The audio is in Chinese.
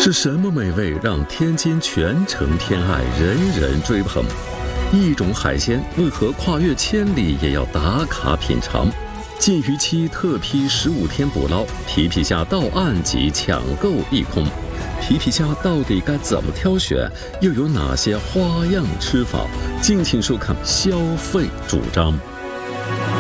是什么美味让天津全城偏爱，人人追捧？一种海鲜为何跨越千里也要打卡品尝？禁渔期特批15天捕捞，皮皮虾到岸即抢购一空。皮皮虾到底该怎么挑选？又有哪些花样吃法？敬请收看《消费主张》。